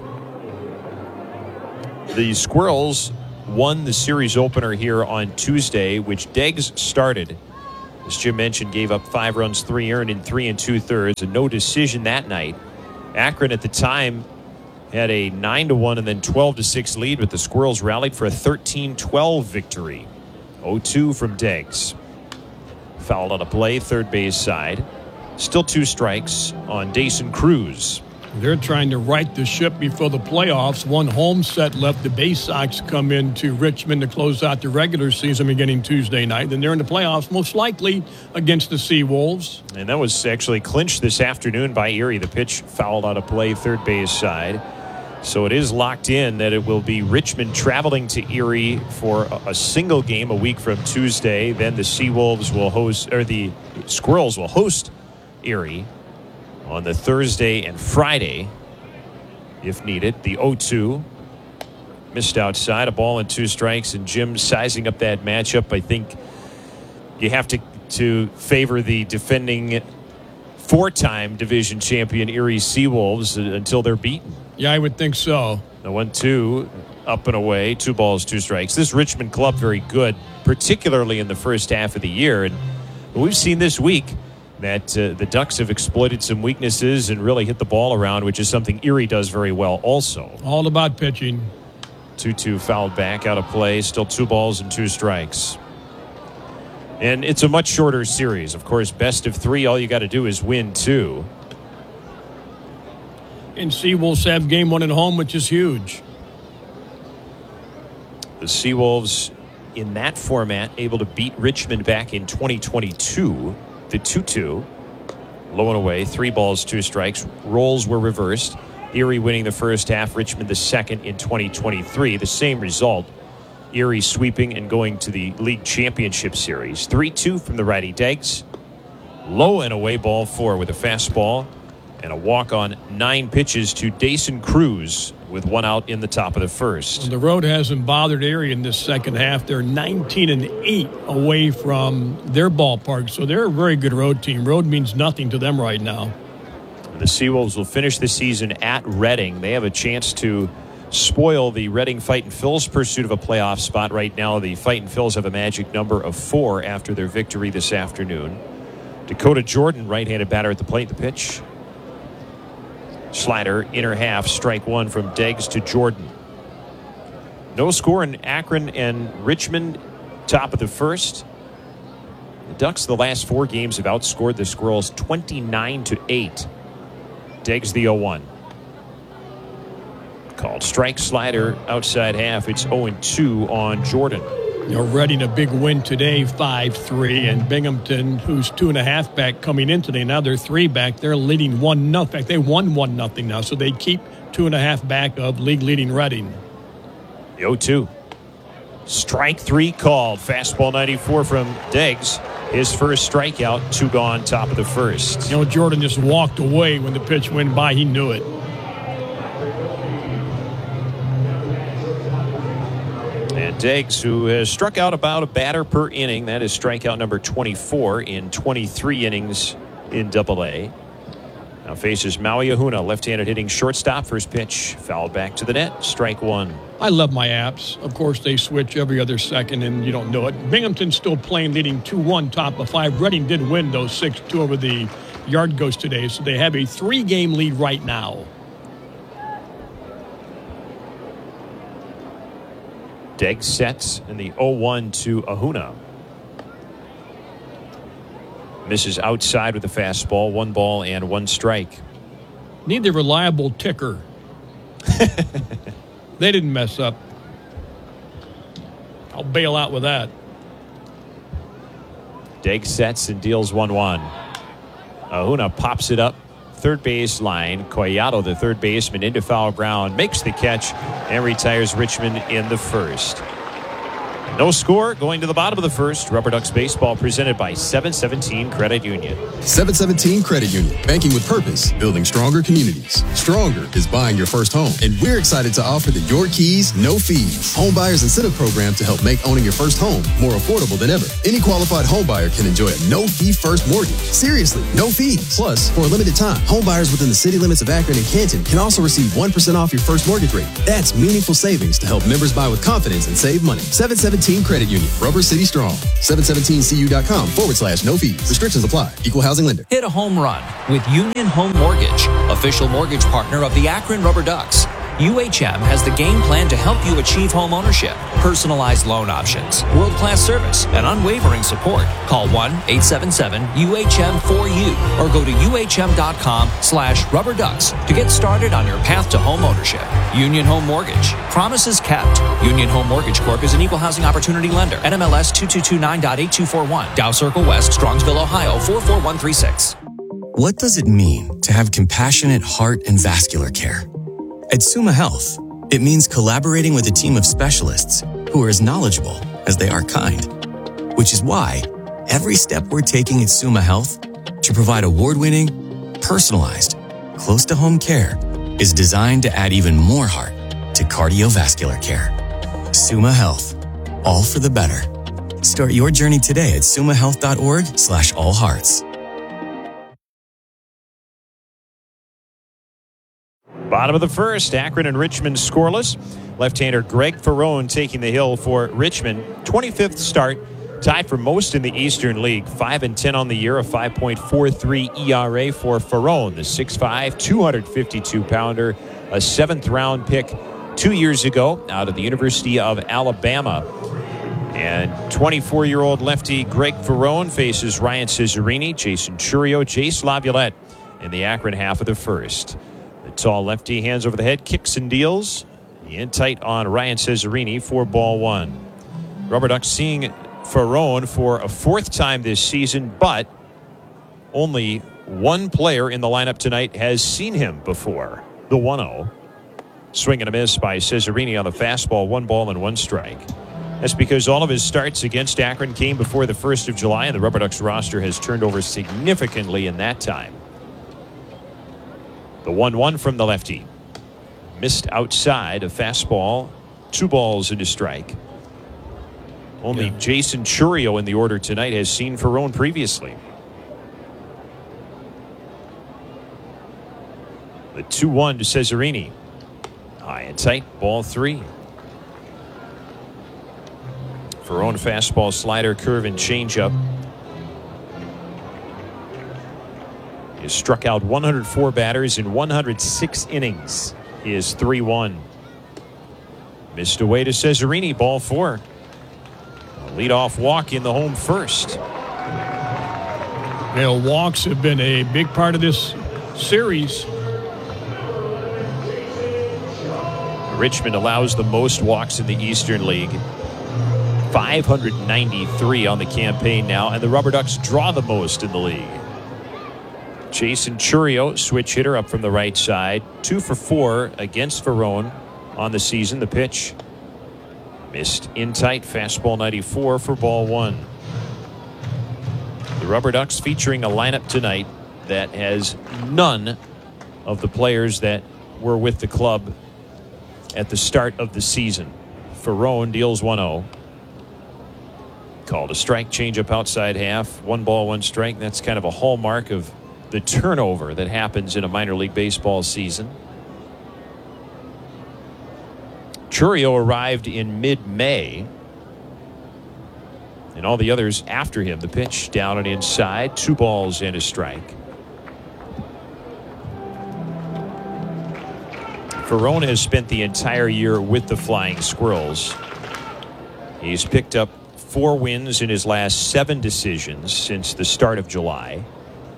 The Squirrels won the series opener here on Tuesday, which Deggs started. As Jim mentioned, gave up five runs, three earned in three and two thirds, and no decision that night. Akron at the time had a nine to one and then twelve to six lead, but the Squirrels rallied for a thirteen twelve victory. oh two from Deggs. Fouled on a play, third base side. Still two strikes on Dason Cruz. They're trying to right the ship before the playoffs. One home set left. The Bay Sox come into Richmond to close out the regular season beginning Tuesday night. Then they're in the playoffs, most likely against the Seawolves. And that was actually clinched this afternoon by Erie. The pitch fouled out of play, third base side. So it is locked in that it will be Richmond traveling to Erie for a, a single game a week from Tuesday. Then the Seawolves will host, or the Squirrels will host Erie on the Thursday and Friday, if needed. The oh two missed outside, a ball and two strikes, and Jim sizing up that matchup. I think you have to to favor the defending four-time division champion Erie Seawolves until they're beaten. Yeah, I would think so. The one two up and away, two balls, two strikes. This Richmond club very good, particularly in the first half of the year, and we've seen this week that uh, the Ducks have exploited some weaknesses and really hit the ball around, which is something Erie does very well also. All about pitching. two two fouled back, out of play. Still two balls and two strikes. And it's a much shorter series. Of course, best of three, all you got to do is win two. And Seawolves have game one at home, which is huge. The Seawolves, in that format, able to beat Richmond back in twenty twenty-two. The two two, low and away, three balls, two strikes. Roles were reversed. Erie winning the first half, Richmond the second in twenty twenty-three. The same result. Erie sweeping and going to the league championship series. three two from the righty Deggs. Low and away, ball four with a fastball and a walk on nine pitches to Dason Cruz with one out in the top of the first. Well, the road hasn't bothered Erie in this second half. They're nineteen and eight away from their ballpark, so they're a very good road team. Road means nothing to them right now. The Seawolves will finish the season at Reading. They have a chance to spoil the Reading Fightin' Phils pursuit of a playoff spot. Right now, the Fightin' Phils have a magic number of four after their victory this afternoon. Dakota Jordan, right-handed batter at the plate. The pitch. Slider, inner half, strike one from Deggs to Jordan. No score in Akron and Richmond, top of the first. The Ducks, the last four games, have outscored the Squirrels twenty-nine to eight. Deggs the oh one. Called strike, slider, outside half. It's oh and two on Jordan. You're Reading a big win today, five three, and Binghamton, who's two and a half back coming in today, now they're three back. They're leading one nothing. In fact, they won one nothing now, so they keep two and a half back of league-leading Reading. The oh two. Strike three called. Fastball ninety-four from Deggs. His first strikeout, two gone, top of the first. You know, Jordan just walked away when the pitch went by. He knew it. And Deggs, who has struck out about a batter per inning. That is strikeout number twenty-four in twenty-three innings in Double A. Now faces Maui Ahuna, left-handed hitting shortstop. First pitch, fouled back to the net. Strike one. I love my apps. Of course, they switch every other second, and you don't know it. Binghamton's still playing, leading two one, top of five. Reading did win, though, six two over the Yard Ghost today, so they have a three-game lead right now. Deggs sets in the oh one to Ahuna. Misses outside with a fastball. One ball and one strike. Need the reliable ticker. They didn't mess up. I'll bail out with that. Deggs sets and deals one one. Ahuna pops it up third base line. Collado, the third baseman, into foul ground, makes the catch and retires Richmond in the first. No score going to the bottom of the first. Rubber Ducks baseball presented by seven seventeen Credit Union. seven seventeen Credit Union. Banking with purpose. Building stronger communities. Stronger is buying your first home. And we're excited to offer the Your Keys, No Fees home buyers incentive program to help make owning your first home more affordable than ever. Any qualified home buyer can enjoy a no-fee first mortgage. Seriously, no fees. Plus, for a limited time, home buyers within the city limits of Akron and Canton can also receive one percent off your first mortgage rate. That's meaningful savings to help members buy with confidence and save money. seven seventeen Credit Union. Rubber City Strong. seven seventeen C U dot com forward slash no fees. Restrictions apply. Equal housing lender. Hit a home run with Union Home Mortgage, official mortgage partner of the Akron Rubber Ducks. U H M has the game plan to help you achieve home ownership, personalized loan options, world-class service, and unwavering support. Call one eight seven seven U H M four U or go to U H M dot com slash rubber ducks to get started on your path to home ownership. Union Home Mortgage. Promises kept. Union Home Mortgage Corp is an equal housing opportunity lender. N M L S two two two nine eight two four one. Dow Circle West, Strongsville, Ohio four four one three six. What does it mean to have compassionate heart and vascular care? At Summa Health, it means collaborating with a team of specialists who are as knowledgeable as they are kind, which is why every step we're taking at Summa Health to provide award-winning, personalized, close-to-home care is designed to add even more heart to cardiovascular care. Summa Health, all for the better. Start your journey today at summa health dot org slash all hearts. Bottom of the first, Akron and Richmond scoreless. Left-hander Greg Ferrone taking the hill for Richmond. twenty-fifth start, tied for most in the Eastern League. five and ten on the year, a five point four three E R A for Ferrone, the six five, two hundred fifty-two pounder, a seventh-round pick two years ago out of the University of Alabama. And twenty-four-year-old lefty Greg Ferrone faces Ryan Cesarini, Jason Churio, Jace Laviolette in the Akron half of the first. The tall lefty hands over the head, kicks and deals. In tight on Ryan Cesarini for ball one. Rubber Ducks seeing Ferrone for a fourth time this season, but only one player in the lineup tonight has seen him before. The one oh. Swing and a miss by Cesarini on the fastball, one ball and one strike. That's because all of his starts against Akron came before the first of July, and the Rubber Ducks roster has turned over significantly in that time. The one one from the lefty. Missed outside, a fastball, two balls and a strike. Only yeah. Jason Churio in the order tonight has seen Ferrone previously. The two one to Cesarini. High and tight, ball three. Ferrone fastball, slider, curve, and changeup. He has struck out one hundred four batters in one hundred six innings. He is three one. Missed away to Cesarini, ball four. A leadoff walk in the home first. You know, walks have been a big part of this series. Richmond allows the most walks in the Eastern League. five hundred ninety-three on the campaign now, and the Rubber Ducks draw the most in the league. Jason Churio, switch hitter up from the right side. Two for four against Ferrone on the season. The pitch missed in tight. Fastball ninety-four for ball one. The Rubber Ducks featuring a lineup tonight that has none of the players that were with the club at the start of the season. Ferrone deals one oh. Called a strike, changeup outside half. One ball, one strike. That's kind of a hallmark of the turnover that happens in a minor league baseball season. Churio arrived in mid-May. And all the others after him. The pitch down and inside. Two balls and a strike. Ferrone has spent the entire year with the Flying Squirrels. He's picked up four wins in his last seven decisions since the start of July.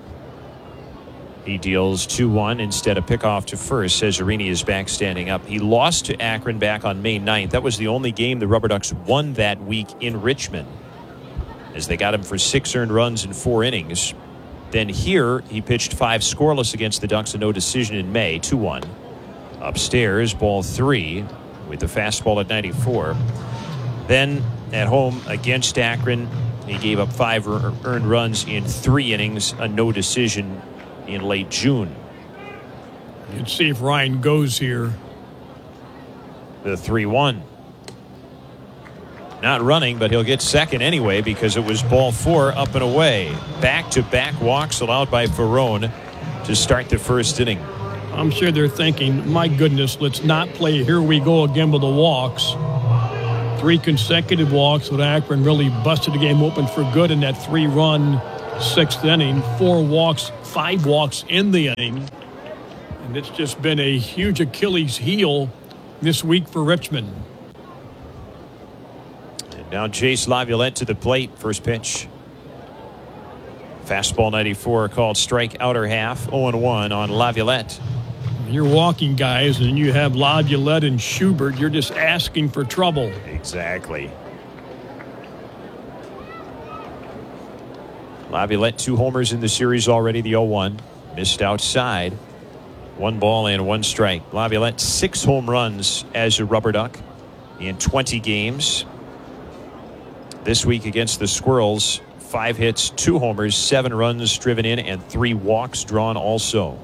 He deals two one instead of pickoff to first. Cesarini is back standing up. He lost to Akron back on May ninth. That was the only game the Rubber Ducks won that week in Richmond, as they got him for six earned runs in four innings. Then here, he pitched five scoreless against the Ducks, a no decision in May, two one. Upstairs, ball three with the fastball at ninety-four. Then at home against Akron, he gave up five earned runs in three innings, a no decision in late June. Let's see if Ryan goes here. The three one. Not running, but he'll get second anyway because it was ball four up and away. Back-to-back walks allowed by Ferrone to start the first inning. I'm sure they're thinking, my goodness, let's not play. Here we go again with the walks. Three consecutive walks with Akron really busted the game open for good in that three-run sixth inning. Four walks, five walks in the inning. And it's just been a huge Achilles heel this week for Richmond. And now Jace Laviolette to the plate. First pitch. Fastball ninety-four called strike, outer half. oh and one on Laviolette. You're walking guys and you have Laviolette and Schubert. You're just asking for trouble. Exactly. Laviolette, two homers in the series already. The oh one. Missed outside. One ball and one strike. Laviolette, six home runs as a Rubber Duck in twenty games. This week against the Squirrels, five hits, two homers, seven runs driven in, and three walks drawn also.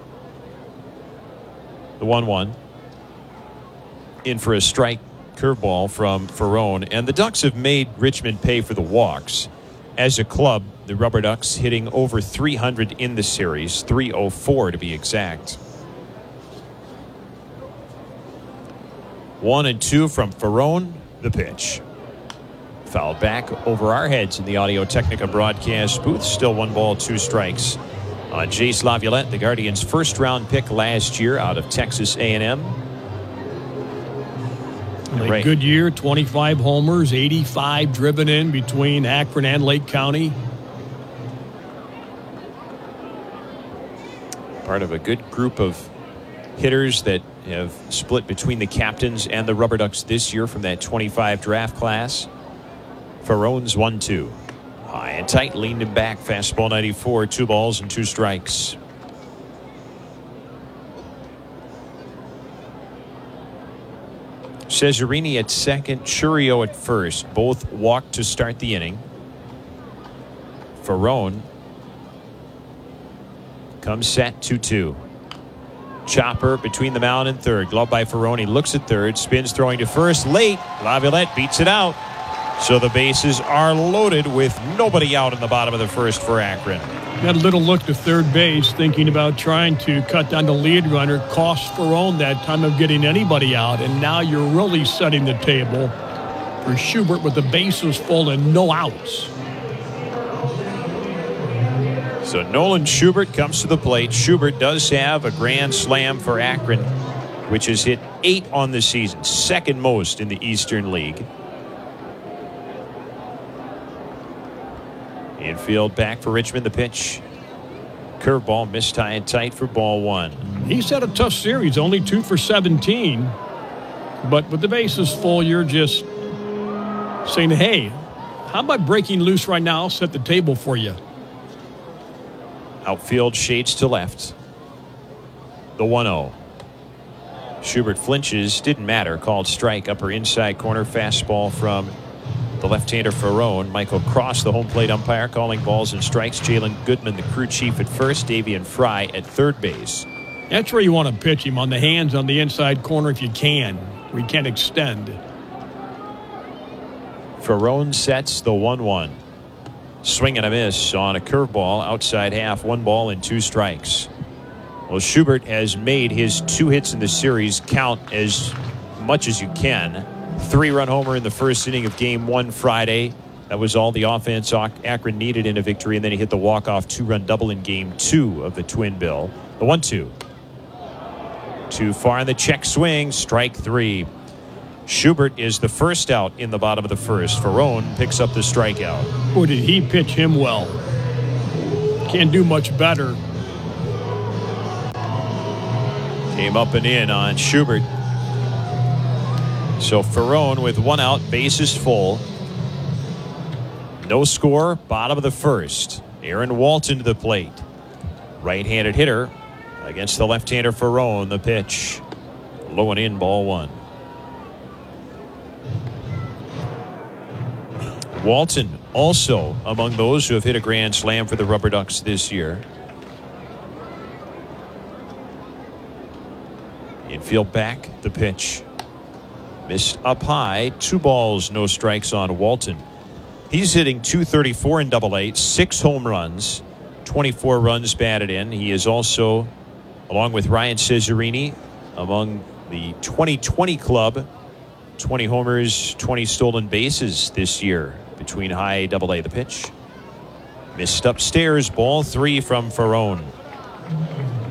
The one one. In for a strike, curveball from Ferrone. And the Ducks have made Richmond pay for the walks. As a club, the Rubber Ducks hitting over three hundred in the series, three oh four to be exact. One and two from Ferrone, the pitch. Fouled back over our heads in the Audio Technica broadcast booth. Still one ball, two strikes on Jace Laviolette, the Guardians' first round pick last year out of Texas A and M. A Right. good year, twenty-five homers, eighty-five driven in between Akron and Lake County. Part of a good group of hitters that have split between the captains and the Rubber Ducks this year from that twenty-five draft class. Ferrone's one two. High and tight, leaned him back. Fastball ninety-four, two balls and two strikes. Cesarini at second, Churio at first. Both walked to start the inning. Ferrone comes set two two. Chopper between the mound and third. Glove by Ferrone. He looks at third. Spins throwing to first. Late. Laviolette beats it out. So the bases are loaded with nobody out in the bottom of the first for Akron. Got a little look to third base, thinking about trying to cut down the lead runner. Cost Ferrone that time of getting anybody out. And now you're really setting the table for Schubert with the bases full and no outs. So Nolan Schubert comes to the plate. Schubert does have a grand slam for Akron, which has hit eight on the season, second most in the Eastern League. Infield back for Richmond. The pitch. Curveball missed high and tight for ball one. He's had a tough series, only two for seventeen. But with the bases full, you're just saying, hey, how about breaking loose right now? I'll set the table for you. Outfield shades to left. The one oh. Schubert flinches. Didn't matter. Called strike. Upper inside corner. Fastball from the left-hander Ferrone. Michael Cross, the home plate umpire, calling balls and strikes. Jalen Goodman, the crew chief at first. Davian Fry at third base. That's where you want to pitch him, on the hands on the inside corner if you can. We can't extend. Ferrone sets the one one. Swing and a miss on a curveball outside half. One ball and two strikes. Well, Schubert has made his two hits in the series count as much as you can. Three-run homer in the first inning of game one Friday. That was all the offense Akron needed in a victory, and then he hit the walk-off two-run double in game two of the Twin Bill. The one two. Too far in the check swing. Strike three. Schubert is the first out in the bottom of the first. Ferrone picks up the strikeout. Boy, did he pitch him well. Can't do much better. Came up and in on Schubert. So Ferrone with one out, bases full. No score, bottom of the first. Aaron Walton to the plate. Right-handed hitter against the left-hander Ferrone. The pitch. Low and in, ball one. Walton also among those who have hit a grand slam for the Rubber Ducks this year. Infield back, the pitch. Missed up high. Two balls, no strikes on Walton. He's hitting two thirty-four in double A, six home runs, twenty-four runs batted in. He is also, along with Ryan Cesarini, among the twenty twenty club. twenty homers, twenty stolen bases this year between high A, double A. The pitch. Missed upstairs, ball three from Ferrone.